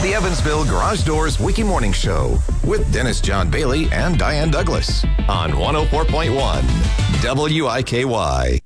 The Evansville Garage Doors Wiki Morning Show with Dennis John Bailey and Diane Douglas on 104.1 WIKY.